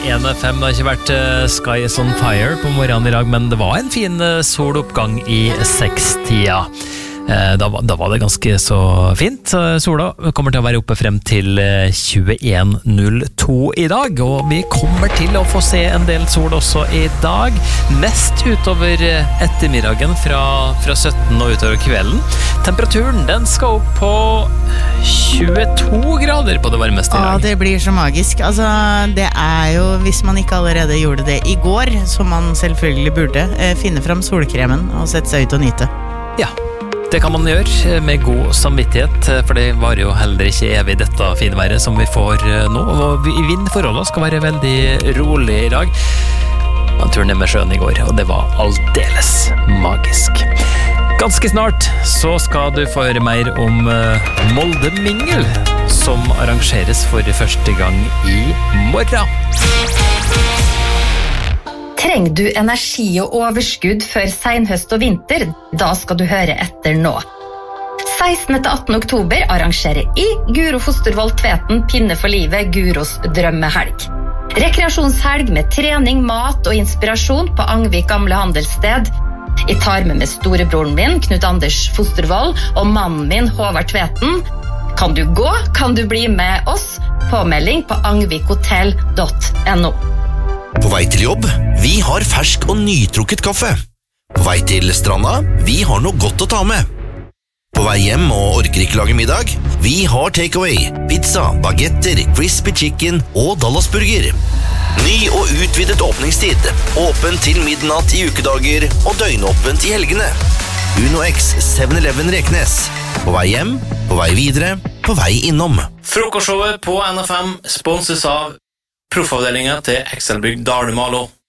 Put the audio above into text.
1FM. Det har ikke vært Sky is on fire på morgenen I dag, men det var en fin soloppgang I 6-tida. Da var det ganske så fint. Sola kommer til å være oppe frem til 21.02 I dag, og vi kommer til å få se en del sol også I dag, mest utover ettermiddagen fra 17 og utover kvelden. Temperaturen den skal opp på 22 grader på det varmeste I dag. Ja, det blir så magisk. Altså, det jo, hvis man ikke allerede gjorde det I går, som man selvfølgelig burde, finne frem solkremen og sette seg ut og nyte. Ja, det kan man gjøre med god samvittighet, for det var jo heller ikke evig dette finværet som vi får nå, og vindforholdene skal være veldig rolig I dag. Man tur ned med sjøen I går, og det var aldeles magisk. Ganske snart så skal du få høre mer om Molde Mingel, som arrangeres for første gang I morgen. Trenger du energi og overskudd før senhøst og vinter? Da skal du høre etter nå. 16. til 18. oktober arrangerer I Guro Fostervold Tveten Pinne for livet Guros drømmehelg. Rekreasjonshelg med trening, mat og inspirasjon på Angvik gamle handelssted. Jeg tar med storebroren min, Knut Anders Fostervold, og mannen min, Håvard Tveten. Kan du gå? Kan du bli med oss? Påmelding på angvikhotell.no. På vei til jobb, vi har fersk og nytrukket kaffe. På vei til stranda, vi har noe godt å ta med. På vei hjem og orker ikke lage middag, vi har takeaway, pizza, bagetter, crispy chicken og Dallasburger. Ny og utvidet åpningstid, åpen til midnatt I ukedager og døgnåpent I helgene. Uno X 7-Eleven Reknes. På vei hjem, på vei videre, på vei innom. Frokostshowet på NFM sponses av Proffavdelingen til Excelbygg Dalumalo.